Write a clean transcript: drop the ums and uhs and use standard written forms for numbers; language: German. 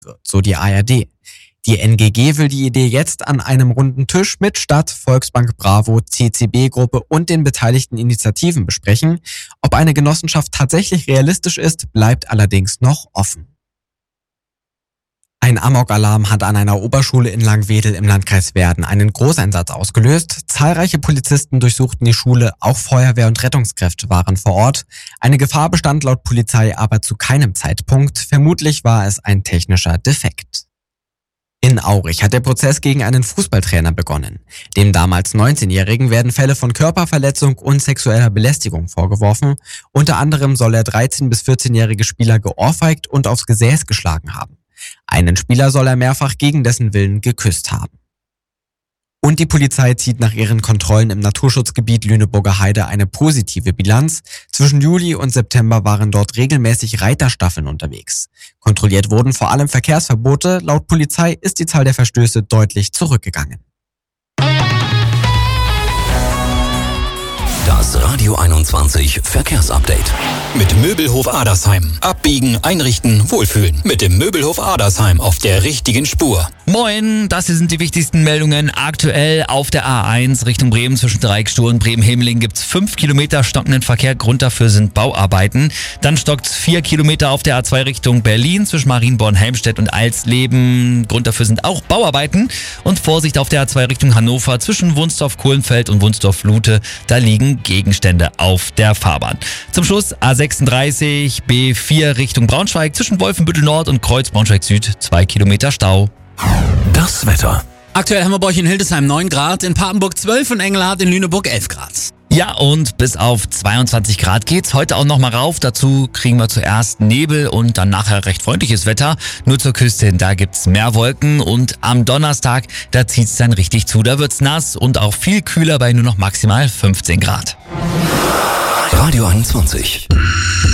wird, so die ARD. Die NGG will die Idee jetzt an einem runden Tisch mit Stadt, Volksbank Bravo, CCB-Gruppe und den beteiligten Initiativen besprechen. Ob eine Genossenschaft tatsächlich realistisch ist, bleibt allerdings noch offen. Ein Amok-Alarm hat an einer Oberschule in Langwedel im Landkreis Werden einen Großeinsatz ausgelöst. Zahlreiche Polizisten durchsuchten die Schule, auch Feuerwehr und Rettungskräfte waren vor Ort. Eine Gefahr bestand laut Polizei aber zu keinem Zeitpunkt. Vermutlich war es ein technischer Defekt. In Aurich hat der Prozess gegen einen Fußballtrainer begonnen. Dem damals 19-Jährigen werden Fälle von Körperverletzung und sexueller Belästigung vorgeworfen. Unter anderem soll er 13- bis 14-jährige Spieler geohrfeigt und aufs Gesäß geschlagen haben. Einen Spieler soll er mehrfach gegen dessen Willen geküsst haben. Und die Polizei zieht nach ihren Kontrollen im Naturschutzgebiet Lüneburger Heide eine positive Bilanz. Zwischen Juli und September waren dort regelmäßig Reiterstaffeln unterwegs. Kontrolliert wurden vor allem Verkehrsverbote. Laut Polizei ist die Zahl der Verstöße deutlich zurückgegangen. Das Radio 21 Verkehrsupdate. Mit Möbelhof Adersheim. Abbiegen, einrichten, wohlfühlen. Mit dem Möbelhof Adersheim auf der richtigen Spur. Moin, das hier sind die wichtigsten Meldungen. Aktuell auf der A1 Richtung Bremen zwischen Dreiecksstuhl und Bremen-Hemeling gibt's 5 Kilometer stockenden Verkehr. Grund dafür sind Bauarbeiten. Dann stockt's 4 Kilometer auf der A2 Richtung Berlin zwischen Marienborn, Helmstedt und Alsleben. Grund dafür sind auch Bauarbeiten. Und Vorsicht auf der A2 Richtung Hannover zwischen Wunsdorf-Kohlenfeld und Wunsdorf-Lute. Da liegen Gegenstände auf der Fahrbahn. Zum Schluss A36 B4 Richtung Braunschweig zwischen Wolfenbüttel Nord und Kreuz Braunschweig Süd 2 Kilometer Stau. Das Wetter. Aktuell haben wir bei euch in Hildesheim 9 Grad, in Papenburg 12 und Engelhardt in Lüneburg 11 Grad. Ja, und bis auf 22 Grad geht's heute auch noch mal rauf. Dazu kriegen wir zuerst Nebel und dann nachher recht freundliches Wetter. Nur zur Küste hin, da gibt's mehr Wolken und am Donnerstag, da zieht's dann richtig zu. Da wird's nass und auch viel kühler bei nur noch maximal 15 Grad. Radio 21.